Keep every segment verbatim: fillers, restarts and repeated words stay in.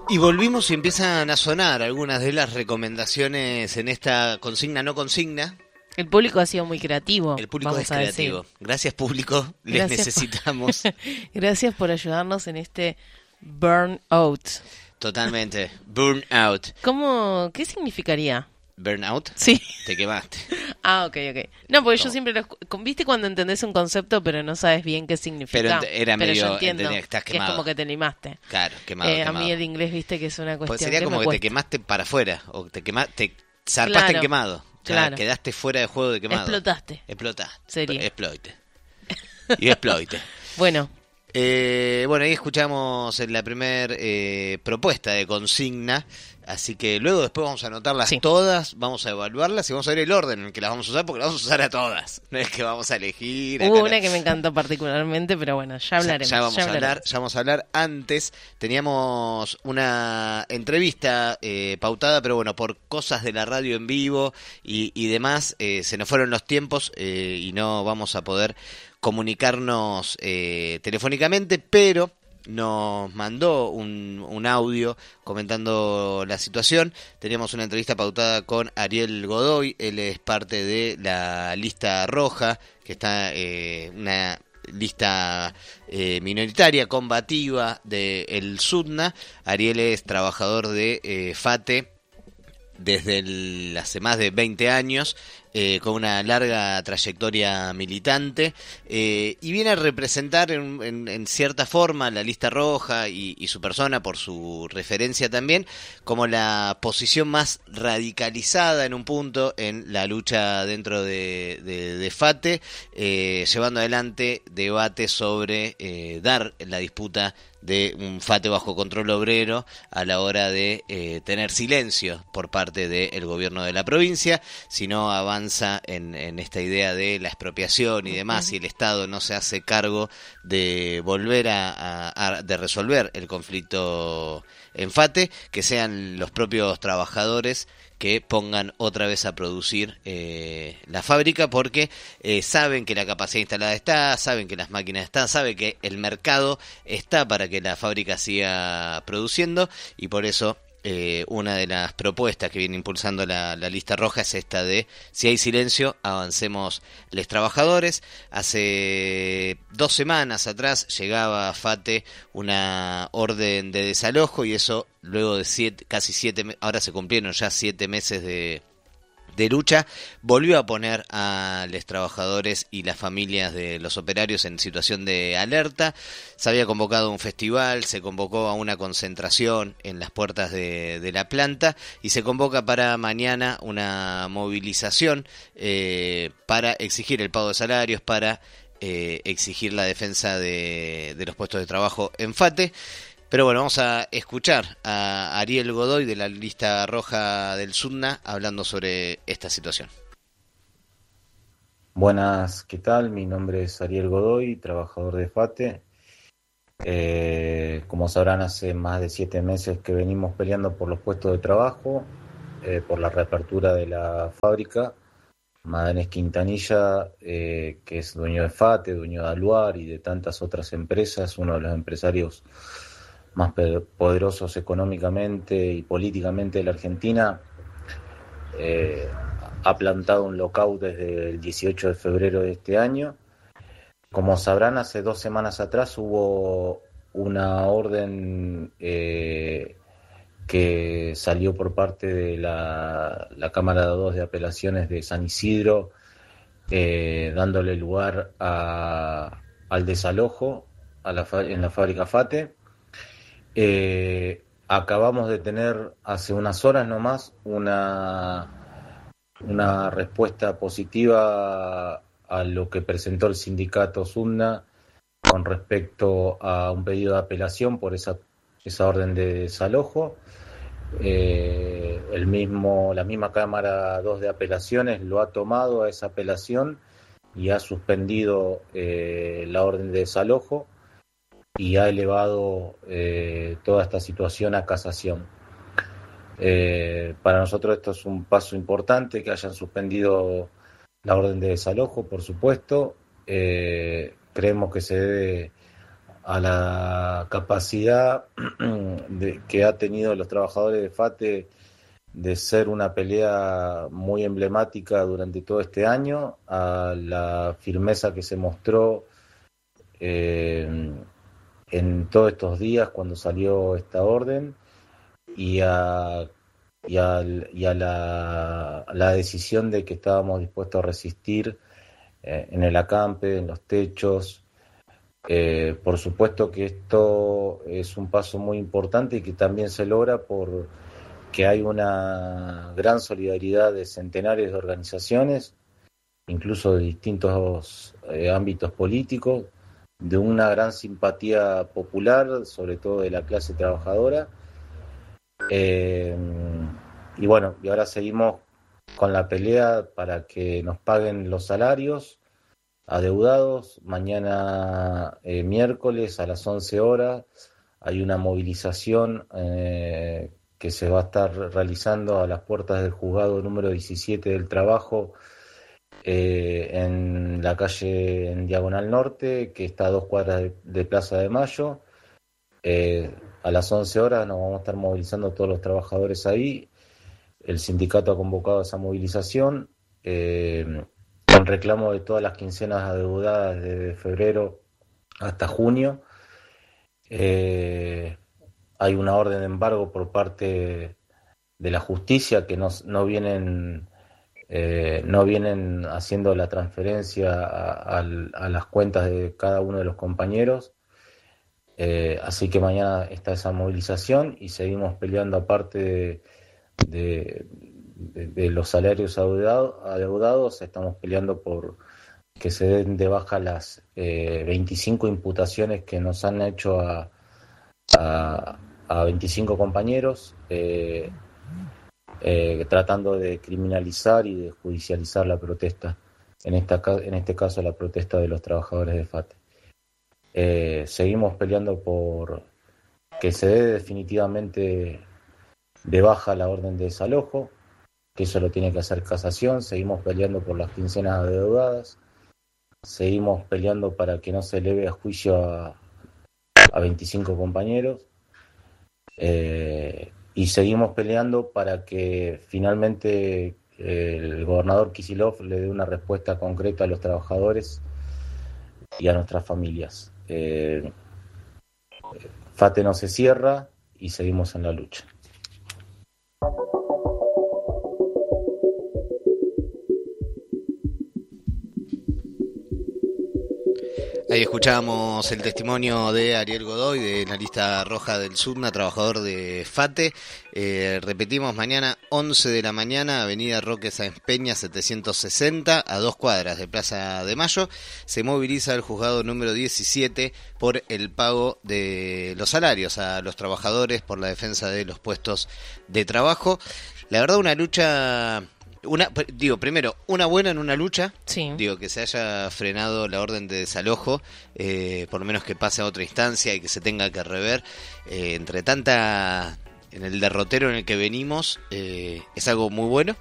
Y volvimos y empiezan a sonar algunas de las recomendaciones en esta consigna no consigna. El público ha sido muy creativo. El público vamos es creativo. Decir. Gracias, público. Les Gracias necesitamos. Por... Gracias por ayudarnos en este burnout. Totalmente. Burnout. ¿Cómo? ¿Qué significaría? ¿Burnout? Sí. Te quemaste. Ah, ok, ok. No, porque ¿Cómo? yo siempre lo... ¿Viste cuando entendés un concepto pero no sabes bien qué significa? Pero era medio... Pero yo entiendo entendía que estás que quemado. es como que te limaste. Claro, quemado, eh, quemado. A mí el inglés, viste, que es una cuestión pues sería que como me que cuesta. te quemaste para afuera. O te quemaste... Te zarpaste Claro, en quemado. O sea, claro. quedaste fuera de juego de quemado. Explotaste. Explotaste. Sería. Exploite. Y exploite. Bueno. Eh, bueno, ahí escuchamos la primera eh, propuesta de consigna, así que luego después vamos a anotarlas Sí. todas, vamos a evaluarlas y vamos a ver el orden en el que las vamos a usar, porque las vamos a usar a todas, no es que vamos a elegir. Hubo acá una la- que me encantó particularmente, pero bueno, ya hablaremos. Ya, ya vamos ya a hablar, hablaremos. ya vamos a hablar. Antes teníamos una entrevista eh, pautada, pero bueno, por cosas de la radio en vivo y, y demás, eh, se nos fueron los tiempos eh, y no vamos a poder comunicarnos eh, telefónicamente, pero nos mandó un, un audio comentando la situación. Teníamos una entrevista pautada con Ariel Godoy, él es parte de la lista roja, que está eh, una lista eh, minoritaria, combativa del SUTNA. Ariel es trabajador de eh, FATE desde el, hace más de veinte años, eh, con una larga trayectoria militante, eh, y viene a representar en, en, en cierta forma la lista roja y, y su persona, por su referencia también, como la posición más radicalizada en un punto en la lucha dentro de, de, de FATE, eh, llevando adelante debates sobre eh, dar la disputa de un FATE bajo control obrero a la hora de eh, tener silencio por parte del gobierno de la provincia, si no avanza en, en esta idea de la expropiación y demás, si el Estado no se hace cargo de volver a, a, a de resolver el conflicto en FATE, que sean los propios trabajadores que pongan otra vez a producir eh, la fábrica, porque eh, saben que la capacidad instalada está, saben que las máquinas están, saben que el mercado está para que la fábrica siga produciendo, y por eso eh, una de las propuestas que viene impulsando la, la lista roja es esta de: si hay silencio, avancemos les trabajadores. Hace dos semanas atrás llegaba a FATE una orden de desalojo, y eso luego de siete, casi siete, ahora se cumplieron ya siete meses de, de lucha, volvió a poner a los trabajadores y las familias de los operarios en situación de alerta. Se había convocado un festival, se convocó a una concentración en las puertas de, de la planta, y se convoca para mañana una movilización eh, para exigir el pago de salarios, para eh, exigir la defensa de, de los puestos de trabajo en FATE. Pero bueno, vamos a escuchar a Ariel Godoy de la lista roja del SUTNA hablando sobre esta situación. Buenas, ¿qué tal? Mi nombre es Ariel Godoy, trabajador de FATE. Eh, como sabrán, hace más de siete meses que venimos peleando por los puestos de trabajo, eh, por la reapertura de la fábrica. Magallanes Quintanilla, eh, que es dueño de FATE, dueño de Aluar y de tantas otras empresas, uno de los empresarios más poderosos económicamente y políticamente de la Argentina, eh, ha plantado un lockout desde el dieciocho de febrero de este año. Como sabrán, hace dos semanas atrás hubo una orden eh, que salió por parte de la, la Cámara dos de Apelaciones de San Isidro, eh, dándole lugar a, al desalojo a la, en la fábrica FATE. Eh, acabamos de tener hace unas horas nomás una, una respuesta positiva a lo que presentó el sindicato SUTNA con respecto a un pedido de apelación por esa, esa orden de desalojo. Eh, el mismo, la misma Cámara dos de Apelaciones lo ha tomado a esa apelación y ha suspendido eh, la orden de desalojo, y ha elevado eh, toda esta situación a casación. Eh, para nosotros esto es un paso importante, que hayan suspendido la orden de desalojo, por supuesto. Eh, creemos que se debe a la capacidad de, que ha tenido los trabajadores de FATE de ser una pelea muy emblemática durante todo este año, a la firmeza que se mostró eh, en todos estos días cuando salió esta orden, y a, y a, y a la, a la decisión de que estábamos dispuestos a resistir eh, en el acampe, en los techos. Eh, por supuesto que esto es un paso muy importante y que también se logra por que hay una gran solidaridad de centenares de organizaciones, incluso de distintos eh, ámbitos políticos, de una gran simpatía popular, sobre todo de la clase trabajadora. Eh, y bueno, y ahora seguimos con la pelea para que nos paguen los salarios adeudados. Mañana eh, miércoles a las once horas hay una movilización eh, que se va a estar realizando a las puertas del juzgado número diecisiete del trabajo eh, en la calle en Diagonal Norte, que está a dos cuadras de, de Plaza de Mayo. Eh, a las once horas nos vamos a estar movilizando todos los trabajadores ahí. El sindicato ha convocado a esa movilización eh, con reclamo de todas las quincenas adeudadas desde febrero hasta junio. Eh, hay una orden de embargo por parte de la justicia que no, no vienen eh, no vienen haciendo la transferencia a, a, a las cuentas de cada uno de los compañeros. Eh, así que mañana está esa movilización y seguimos peleando aparte de, de, de, de los salarios adeudados, adeudados, estamos peleando por que se den de baja las eh, veinticinco imputaciones que nos han hecho a, a, a veinticinco compañeros, eh, eh, tratando de criminalizar y de judicializar la protesta, en, esta, en este caso la protesta de los trabajadores de FATE. Eh, seguimos peleando por que se dé definitivamente de baja la orden de desalojo, que eso lo tiene que hacer casación. Seguimos peleando por las quincenas adeudadas, seguimos peleando para que no se eleve a juicio a, a veinticinco compañeros, eh, y seguimos peleando para que finalmente eh, el gobernador Kicillof le dé una respuesta concreta a los trabajadores y a nuestras familias. Eh, FATE no se cierra y seguimos en la lucha. Ahí escuchábamos el testimonio de Ariel Godoy, de la lista roja del SUTNA, trabajador de FATE. Eh, repetimos, mañana once de la mañana, avenida Roque Sáenz Peña setecientos sesenta, a dos cuadras de Plaza de Mayo, se moviliza el juzgado número diecisiete por el pago de los salarios a los trabajadores, por la defensa de los puestos de trabajo. La verdad, una lucha... Una, digo, primero, una buena en una lucha, sí. Digo, que se haya frenado la orden de desalojo, eh, por lo menos que pase a otra instancia y que se tenga que rever, eh, entre tanta, en el derrotero en el que venimos, eh, es algo muy bueno.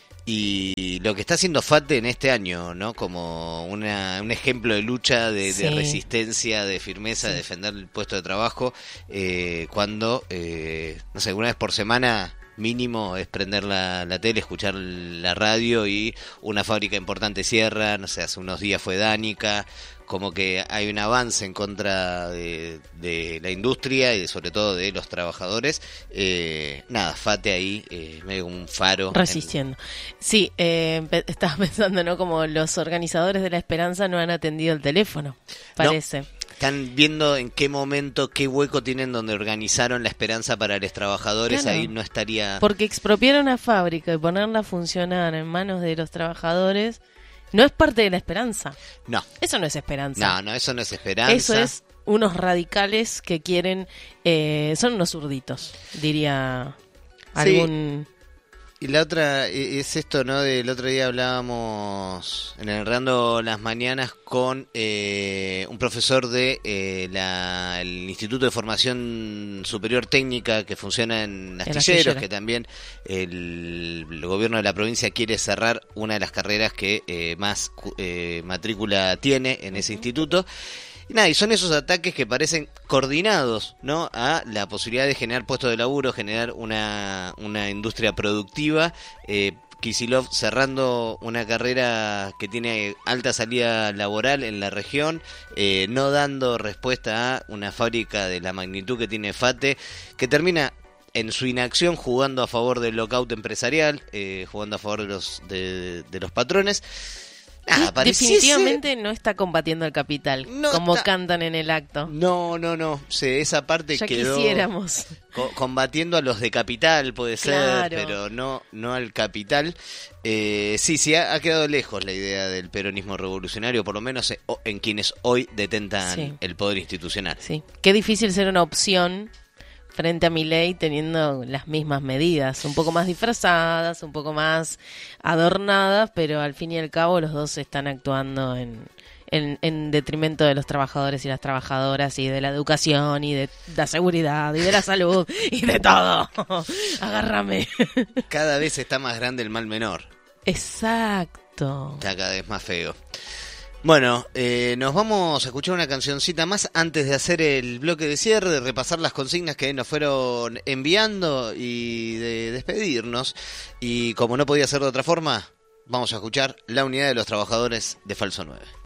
Y lo que está haciendo FATE en este año, ¿no? Como una, un ejemplo de lucha, de, sí. de resistencia, de firmeza, sí. de defender el puesto de trabajo, eh, cuando, eh, no sé, alguna vez por semana... mínimo es prender la, la tele, escuchar la radio y una fábrica importante cierra, no sé, hace unos días fue Danica, como que hay un avance en contra de, de la industria y sobre todo de los trabajadores. Eh, nada, FATE ahí, eh, medio como un faro. Resistiendo. En... Sí, eh, estaba pensando, ¿no? Como los organizadores de La Esperanza no han atendido el teléfono, parece. No. Están viendo en qué momento, qué hueco tienen donde organizaron La Esperanza para los trabajadores, claro. Ahí no estaría... Porque expropiar una fábrica y ponerla a funcionar en manos de los trabajadores no es parte de La Esperanza. No. Eso no es esperanza. No, no, eso no es esperanza. Eso es unos radicales que quieren... Eh, son unos zurditos, diría algún... Sí. Y la otra es esto, ¿no? Del otro día hablábamos en Enredando las Mañanas con eh, un profesor de eh, la, el Instituto de Formación Superior Técnica que funciona en Astilleros, que también el, el gobierno de la provincia quiere cerrar una de las carreras que eh, más eh, matrícula tiene en ese instituto. Y nada, y son esos ataques que parecen coordinados, ¿no? A la posibilidad de generar puestos de laburo, generar una, una industria productiva. Eh, Kicillof cerrando una carrera que tiene alta salida laboral en la región, eh, no dando respuesta a una fábrica de la magnitud que tiene FATE, que termina en su inacción jugando a favor del lockout empresarial, eh, jugando a favor de los de, de los patrones. Ah, definitivamente no está combatiendo el capital, no como está, cantan en el acto. No, no, no. Sí, esa parte ya quedó quisiéramos. Co- combatiendo a los de capital, puede Claro. ser, pero no, no al capital. Eh, sí, sí, ha, ha quedado lejos la idea del peronismo revolucionario, por lo menos en, en quienes hoy detentan Sí. el poder institucional. Sí, qué difícil ser una opción frente a Milei teniendo las mismas medidas, un poco más disfrazadas, un poco más adornadas, pero al fin y al cabo los dos están actuando en, en, en detrimento de los trabajadores y las trabajadoras y de la educación y de la seguridad y de la salud y de todo. Agárrame. Cada vez está más grande el mal menor. Exacto. Está cada vez más feo. Bueno, eh, nos vamos a escuchar una cancioncita más antes de hacer el bloque de cierre, de repasar las consignas que nos fueron enviando y de despedirnos. Y como no podía ser de otra forma, vamos a escuchar La Unidad de los Trabajadores de Falso nueve.